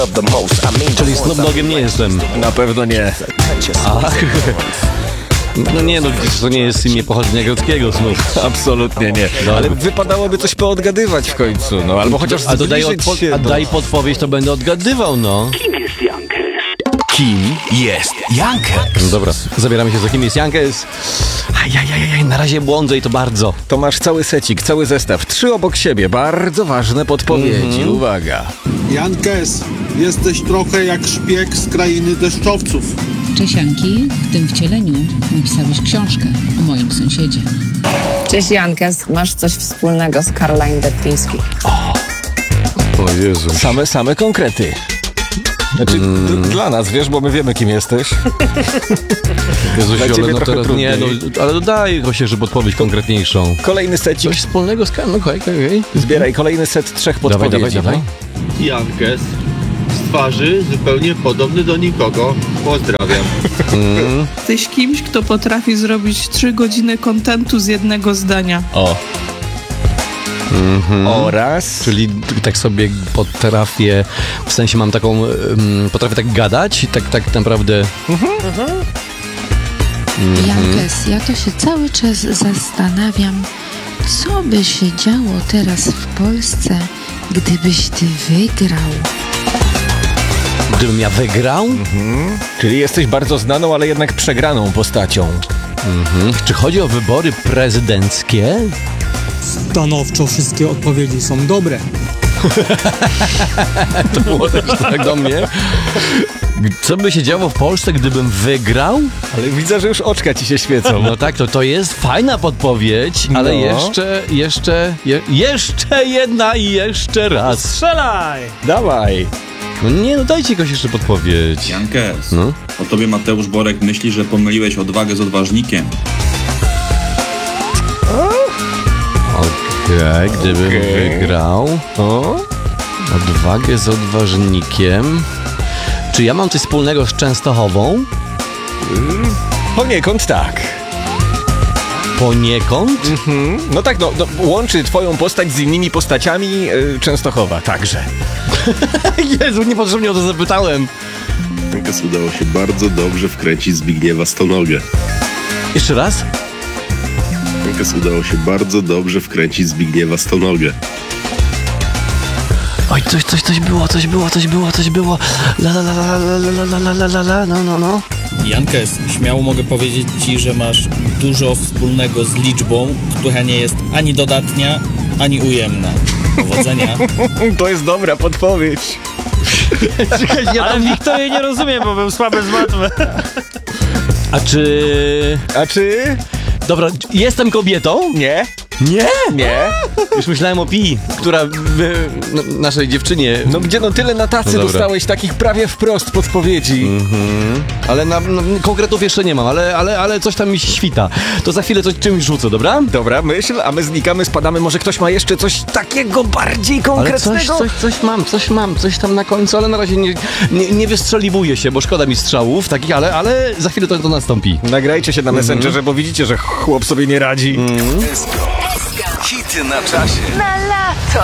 Czyli Snoop Doggiem nie jestem. Na pewno nie. Ach. No nie, no to nie jest imię pochodzenia greckiego, Snoop. Absolutnie nie. Dobra. Ale wypadałoby coś poodgadywać w końcu, no. Albo chociaż A dodaj zbliżyć się do... daj podpowiedź, to będę odgadywał, no. Kim jest Jankes? No dobra, zabieramy się za kim jest Jankes. Ajajajaj, na razie błądzę i to bardzo. To masz cały secik, cały zestaw. 3 obok siebie. Bardzo ważne podpowiedzi. Uwaga. Jankes, jesteś trochę jak szpieg z krainy deszczowców. Czesianki, w tym wcieleniu napisałeś książkę o moim sąsiedzie. Cześć Jankes, masz coś wspólnego z Caroline Detliński. O Jezu. Same konkrety. Znaczy, dla nas, wiesz, bo my wiemy, kim jesteś. Jezu, Dla ale ciebie no trochę teraz trudniej. nie, no, ale dodaj chociaż, żeby odpowiedź konkretniejszą. Kolejny secik. Coś wspólnego z no okej. Zbieraj kolejny set 3 podpowiedzi. Dawaj. Jankes z twarzy zupełnie podobny do nikogo. Pozdrawiam. Jesteś kimś, kto potrafi zrobić 3 godziny kontentu z jednego zdania. O. Oraz... Czyli tak sobie potrafię, w sensie mam taką, potrafię tak gadać, tak naprawdę... Jankes, ja to się cały czas zastanawiam, co by się działo teraz w Polsce, gdybyś ty wygrał. Gdybym ja wygrał? Czyli jesteś bardzo znaną, ale jednak przegraną postacią. Czy chodzi o wybory prezydenckie? Stanowczo wszystkie odpowiedzi są dobre. To było też tak do mnie. Co by się działo w Polsce, gdybym wygrał? Ale widzę, że już oczka ci się świecą. No tak, to jest fajna podpowiedź, ale jeszcze jedna i jeszcze raz. Strzelaj! Dawaj. No nie, no dajcie jakoś jeszcze podpowiedź. Jankes, No. o tobie Mateusz Borek myśli, że pomyliłeś odwagę z odważnikiem. Okej, gdybym wygrał odwagę z odważnikiem. Czy ja mam coś wspólnego z Częstochową? Poniekąd tak. Poniekąd? No tak, no, łączy twoją postać z innymi postaciami Częstochowa także. Jezu, niepotrzebnie o to zapytałem. Jankes udało się bardzo dobrze wkręcić Zbigniewa Stonogę. Jeszcze raz? Jankes udało się bardzo dobrze wkręcić Zbigniewa Stonogę. Oj, coś było. No. Jankes, śmiało mogę powiedzieć ci, że masz dużo wspólnego z liczbą, która nie jest ani dodatnia, ani ujemna. Powodzenia. To jest dobra podpowiedź. Ale nikt to jej nie rozumie, bo był słaby z matmy. A czy... Dobra, jestem kobietą? Nie. Nie? Nie. Już myślałem o Pi, która naszej dziewczynie... No gdzie no tyle na tacy dobra. dostałeś takich prawie wprost podpowiedzi. Ale konkretów jeszcze nie mam, ale coś tam mi świta. To za chwilę czymś rzucę, dobra? Dobra, myśl, a my znikamy, spadamy. Może ktoś ma jeszcze coś takiego bardziej Ale konkretnego? coś mam, coś tam na końcu, ale na razie nie wystrzeliwuję się, bo szkoda mi strzałów takich, ale za chwilę to nastąpi. Nagrajcie się na Messengerze, bo widzicie, że chłop sobie nie radzi. Hity na czasie. Na lato.